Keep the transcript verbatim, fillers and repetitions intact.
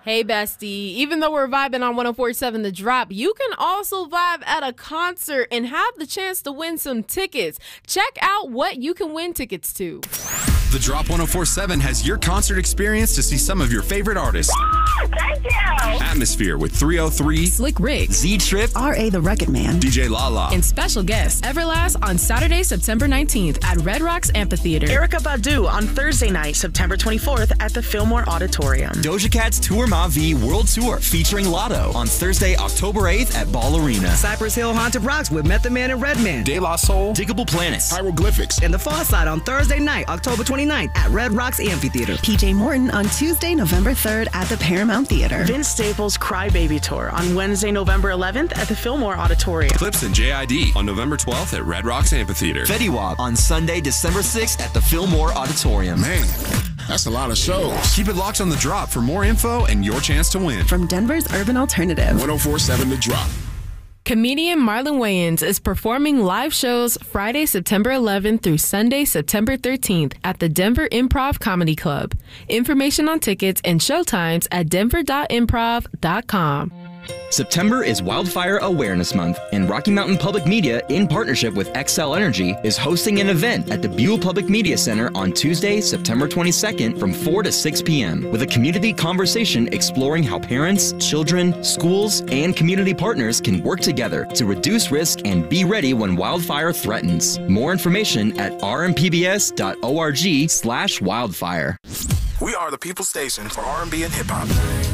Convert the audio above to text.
Hey, bestie. Even though we're vibing on one oh four point seven The Drop, you can also vibe at a concert and have the chance to win some tickets. Check out what you can win tickets to. The Drop one oh four point seven has your concert experience to see some of your favorite artists. Oh, thank you. Atmosphere with three oh three, Slick Rick, Z-Trip, R A the Record Man, D J Lala, and special guest Everlast on Saturday, September nineteenth at Red Rocks Amphitheater. Erykah Badu on Thursday night, September twenty-fourth at the Fillmore Auditorium. Doja Cat's Tour Ma V World Tour featuring Lotto on Thursday, October eighth at Ball Arena. Cypress Hill Haunted Rocks with Method Man and Redman, De La Soul, Diggable Planets, Hieroglyphics, and The Far Side on Thursday night, October twenty-ninth at Red Rocks Amphitheater. P J Morton on Tuesday, November third at the Paramount Theater. Vince Staples' Crybaby Tour on Wednesday, November eleventh at the Fillmore Auditorium. Clips and J I D on November twelfth at Red Rocks Amphitheater. Fetty Wap on Sunday, December sixth at the Fillmore Auditorium. Man, that's a lot of shows. Keep it locked on The Drop for more info and your chance to win. From Denver's Urban Alternative. one oh four point seven The Drop. Comedian Marlon Wayans is performing live shows Friday, September eleventh through Sunday, September thirteenth at the Denver Improv Comedy Club. Information on tickets and showtimes at denver dot improv dot com. September is Wildfire Awareness Month, and Rocky Mountain Public Media, in partnership with Xcel Energy, is hosting an event at the Buell Public Media Center on Tuesday, September twenty-second from four to six p m with a community conversation exploring how parents, children, schools, and community partners can work together to reduce risk and be ready when wildfire threatens. More information at r m p b s dot org slash wildfire. We are the People Station for R and B and hip hop.